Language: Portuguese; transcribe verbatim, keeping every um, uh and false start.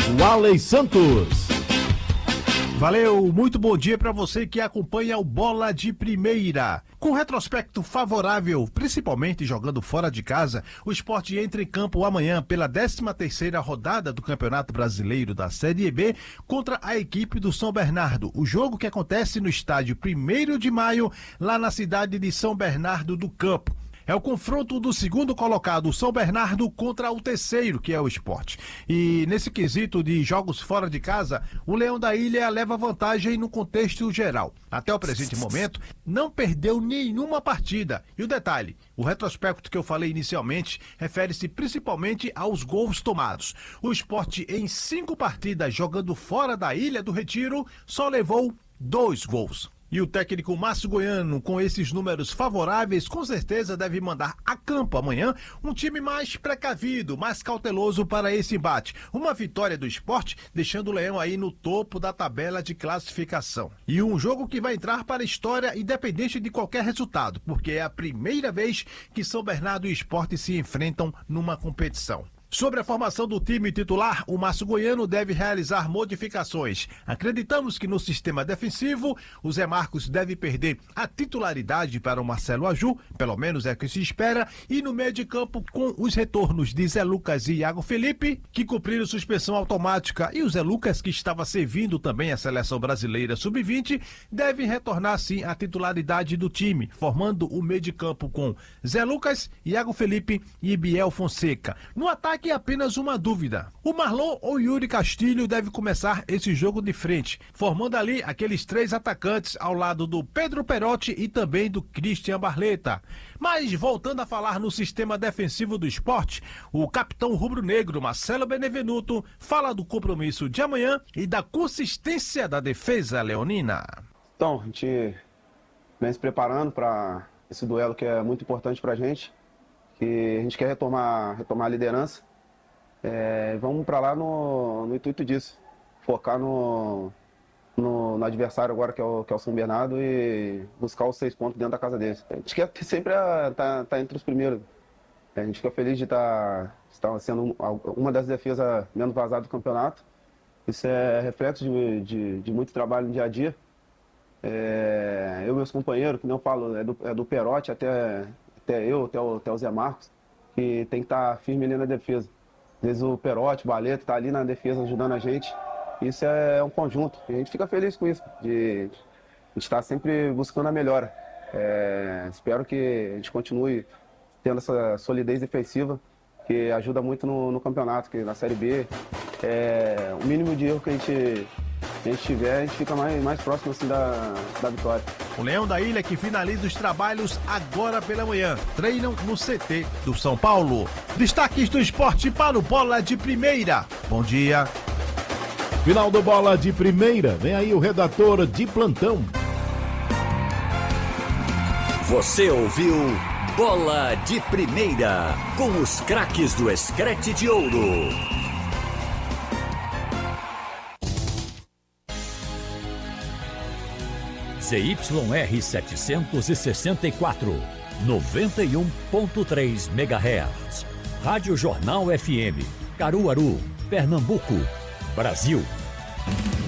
Walley Santos. Valeu, muito bom dia para você que acompanha o Bola de Primeira. Com retrospecto favorável, principalmente jogando fora de casa, o Sport entra em campo amanhã pela décima terceira rodada do Campeonato Brasileiro da Série B contra a equipe do São Bernardo. O jogo que acontece no estádio primeiro de maio, lá na cidade de São Bernardo do Campo. É o confronto do segundo colocado, o São Bernardo, contra o terceiro, que é o Sport. E nesse quesito de jogos fora de casa, o Leão da Ilha leva vantagem no contexto geral. Até o presente momento, não perdeu nenhuma partida. E o detalhe, o retrospecto que eu falei inicialmente refere-se principalmente aos gols tomados. O Sport, em cinco partidas jogando fora da Ilha do Retiro, só levou dois gols. E o técnico Márcio Goiano, com esses números favoráveis, com certeza deve mandar a campo amanhã um time mais precavido, mais cauteloso para esse embate. Uma vitória do Sport, deixando o Leão aí no topo da tabela de classificação. E um jogo que vai entrar para a história independente de qualquer resultado, porque é a primeira vez que São Bernardo e Sport se enfrentam numa competição. Sobre a formação do time titular, o Márcio Goiano deve realizar modificações. Acreditamos que no sistema defensivo, o Zé Marcos deve perder a titularidade para o Marcelo Aju, pelo menos é o que se espera, e no meio de campo com os retornos de Zé Lucas e Iago Felipe, que cumpriram suspensão automática, e o Zé Lucas, que estava servindo também a seleção brasileira sub vinte, deve retornar sim à titularidade do time, formando o meio de campo com Zé Lucas, Iago Felipe e Biel Fonseca. No ataque, Aqui apenas uma dúvida. O Marlon ou Yuri Castilho deve começar esse jogo de frente, formando ali aqueles três atacantes ao lado do Pedro Perotti e também do Christian Barleta. Mas voltando a falar no sistema defensivo do Sport, o capitão rubro-negro Marcelo Benevenuto fala do compromisso de amanhã e da consistência da defesa leonina. Então, a gente vem se preparando para esse duelo que é muito importante para a gente, que a gente quer retomar, retomar a liderança. É, vamos para lá no, no intuito disso, focar no, no, no adversário agora que é, o, que é o São Bernardo e buscar os seis pontos dentro da casa deles. A gente quer sempre estar tá, tá entre os primeiros. A gente fica feliz de estar tá, tá sendo uma das defesas menos vazadas do campeonato. Isso é reflexo de, de, de muito trabalho no dia a dia. É, eu e meus companheiros, que não falo, é do, é do Perotti até, até eu, até o, até o Zé Marcos, que tem que estar tá firme ali na defesa. Às vezes o Perotti, o Barleta, está ali na defesa ajudando a gente. Isso é um conjunto. E a gente fica feliz com isso, de, de estar sempre buscando a melhora. É, espero que a gente continue tendo essa solidez defensiva, que ajuda muito no, no campeonato, que na Série B, é, o mínimo de erro que a gente, a gente tiver, a gente fica mais, mais próximo assim, da, da vitória. O Leão da Ilha que finaliza os trabalhos agora pela manhã. Treinam no C T do São Paulo. Destaques do esporte para o Bola de Primeira. Bom dia. Final do Bola de Primeira. Vem aí o redator de plantão. Você ouviu Bola de Primeira com os craques do Escrete de Ouro. Z Y R setecentos e sessenta e quatro, noventa e um ponto três megahertz. Rádio Jornal F M, Caruaru, Pernambuco, Brasil.